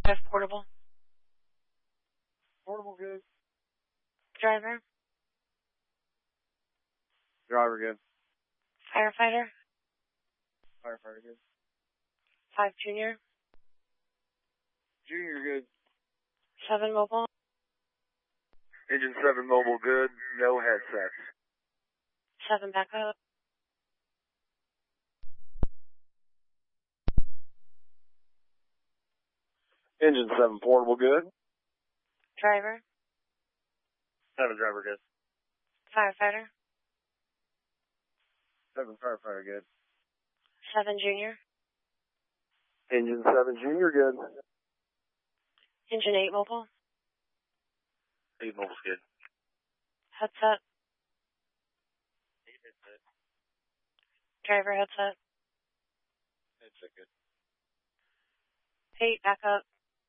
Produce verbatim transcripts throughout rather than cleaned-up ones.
Five portable. Portable good. Driver. Driver good. Firefighter. Firefighter good. Five junior. Junior good. Seven mobile. Engine seven mobile good. No headsets. Seven backup. Engine seven portable good. Driver. Seven driver good. Firefighter. Seven firefighter good. Seven junior. Engine seven junior good. Engine eight mobile. Eight mobile's good. Headset. Eight headset. Driver headset. Headset good. Eight backup.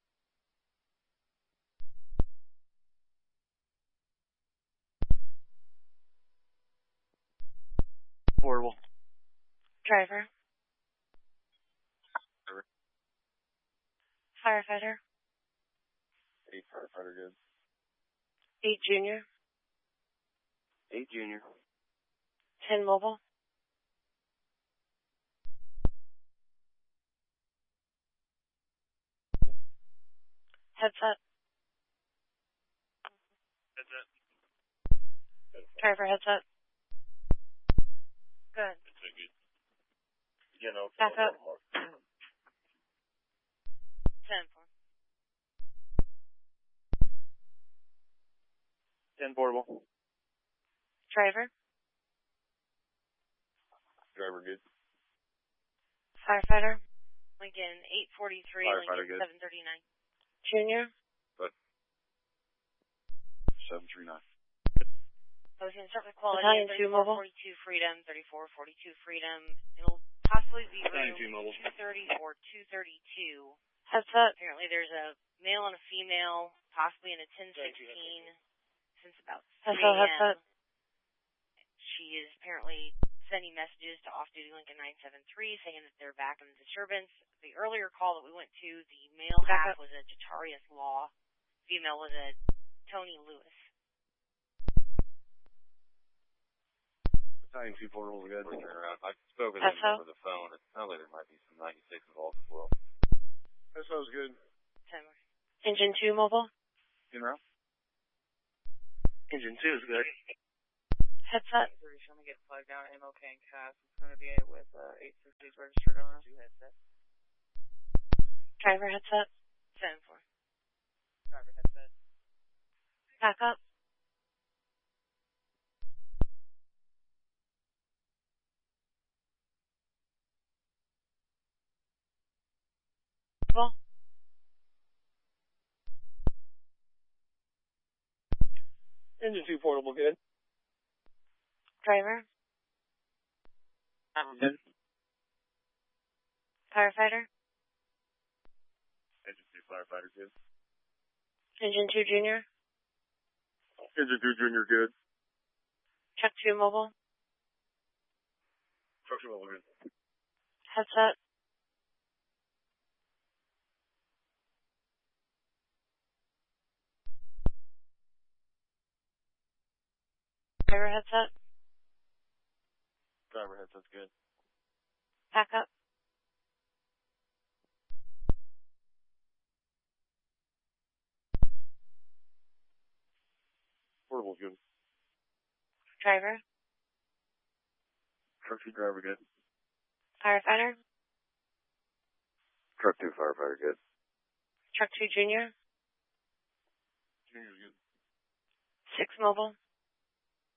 Portable. Driver. Driver. Firefighter. Eight firefighter good. Eight junior. Eight junior. Ten mobile. Headset. Headset. Driver headset. Good. Headset good. You know, Backup. Ten four. Ten portable. Driver. Driver good. Firefighter. Lincoln eight forty-three, Firefighter Lincoln good. seven thirty-nine. Junior. But seven three nine. I was going to start with quality. Battalion two thirty-four mobile. forty-two Freedom, thirty-four forty-two Freedom. It'll possibly be Battalion room two mobile. two thirty or two thirty-two. Headset. Apparently there's a male and a female, possibly in a ten sixteen, since about three Headset. a Headset. m She is apparently sending messages to off-duty Lincoln nine seven three saying that they're back in the disturbance. The earlier call that we went to, the male half was a Jatarius Law. Female was a Tony Lewis. Battalion two portable good. Turn around. I spoke with That's them how? over the phone. It sounds like there might be some ninety-six involved as well. That sounds good. Ten more. Engine two mobile. In route. Engine two is good. Headset. Three, show me get flagged down, M O K and C A S. It's going to be with uh, eight sixties registered on it. Two headset. Driver headset. Ten four. Driver headset. Backup. Well, Engine two portable good. driver. Good. Firefighter. Engine two firefighter good. Engine two junior. Engine two junior good. Truck two mobile. Truck two mobile good. Headset. Driver headset. Driver headset's good. Backup. Portable's good. Driver. Truck two driver good. Firefighter. Truck two firefighter good. Truck two junior. Junior's good. Six mobile.